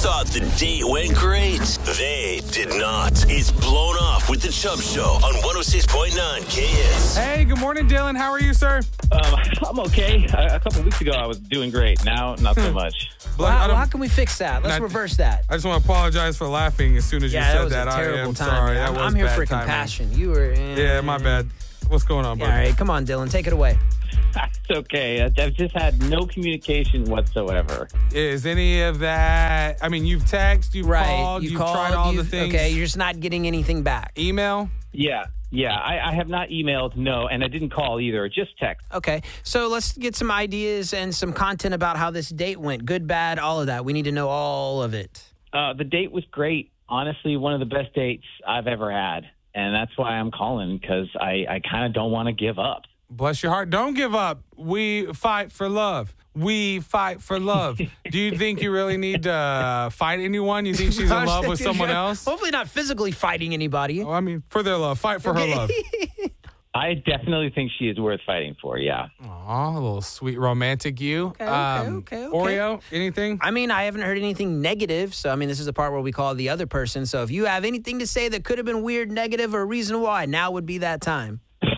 thought the date went great? They did not. It's Blown Off with the Chubb Show on 106.9 KS. Hey, good morning, Dylan. How are you, sir? I'm okay. A couple weeks ago, I was doing great. Now, not so much. Well, how can we fix that? Let's reverse that. I just want to apologize for laughing as soon as you said that. Was a terrible I am time. sorry. Man. That was I'm here bad for timing. compassion. You were. Yeah, my bad. What's going on, buddy? All right, come on, Dylan. Take it away. It's okay. I've just had no communication whatsoever. Is any of that? I mean, you've texted, you've called, you've tried all the things. Okay, you're just not getting anything back. Email? Yeah. I have not emailed, no, and I didn't call either. Just text. Okay, so let's get some ideas and some content about how this date went. Good, bad, all of that. We need to know all of it. The date was great. Honestly, one of the best dates I've ever had. And that's why I'm calling, because I kind of don't want to give up. Bless your heart. Don't give up. We fight for love. We fight for love. Do you think you really need to fight anyone? You think she's in love with someone else? Hopefully not physically fighting anybody. Oh, I mean, for their love. Fight for her love. I definitely think she is worth fighting for, yeah. Aw, a little sweet romantic you. Okay. Oreo, anything? I mean, I haven't heard anything negative. So, I mean, this is the part where we call the other person. So if you have anything to say that could have been weird, negative, or reason why, now would be that time.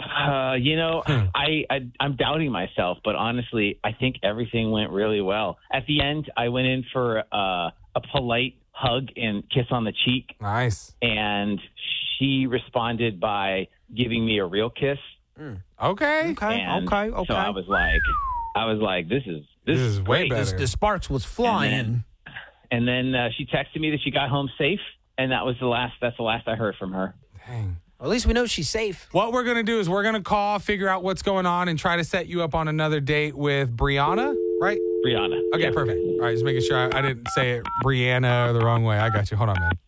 I'm doubting myself, but honestly, I think everything went really well. At the end, I went in for a polite hug and kiss on the cheek. Nice. And she responded by giving me a real kiss. Okay. And so I was like, this is way great. better. The sparks was flying. And then she texted me that she got home safe, and that's the last I heard from her. Dang. Well, at least we know she's safe. What we're going to do is we're going to call, figure out what's going on, and try to set you up on another date with Brianna, right? Brianna. Okay, perfect. All right, just making sure I didn't say it Brianna the wrong way. I got you. Hold on, man.